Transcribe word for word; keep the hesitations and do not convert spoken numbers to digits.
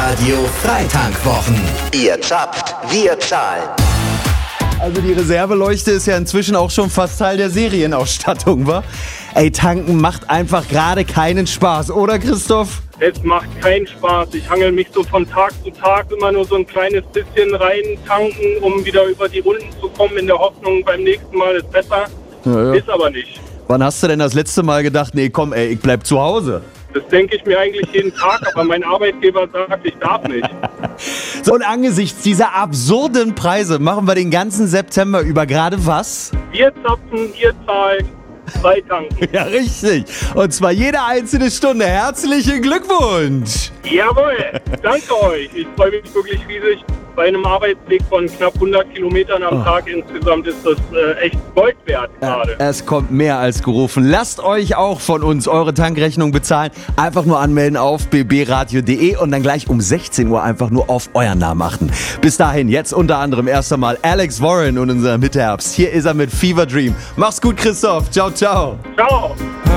Radio Freitankwwochen. Ihr zappt, wir zahlen. Also die Reserveleuchte ist ja inzwischen auch schon fast Teil der Serienausstattung, wa? Ey, tanken macht einfach gerade keinen Spaß, oder Christoph? Es macht keinen Spaß. Ich hangel mich so von Tag zu Tag immer nur so ein kleines bisschen rein tanken, um wieder über die Runden zu kommen, in der Hoffnung, beim nächsten Mal ist besser. Ja, ja. Ist aber nicht. Wann hast du denn das letzte Mal gedacht, nee komm ey, ich bleib zu Hause? Das denke ich mir eigentlich jeden Tag, aber mein Arbeitgeber sagt, ich darf nicht. So, und angesichts dieser absurden Preise machen wir den ganzen September über gerade was? Wir zapfen, ihr zahlt, zwei tanken. Ja, richtig. Und zwar jede einzelne Stunde. Herzlichen Glückwunsch! Jawohl, danke euch. Ich freue mich wirklich riesig. Bei einem Arbeitsweg von knapp hundert Kilometern am Oh. Tag insgesamt ist das äh, echt Gold wert gerade. Ja, es kommt mehr als gerufen. Lasst euch auch von uns eure Tankrechnung bezahlen. Einfach nur anmelden auf b b radio punkt d e und dann gleich um sechzehn Uhr einfach nur auf euren Namen achten. Bis dahin, jetzt unter anderem erst einmal Alex Warren und unser Mitherbst. Hier ist er mit Fever Dream. Mach's gut, Christoph. Ciao, ciao. Ciao.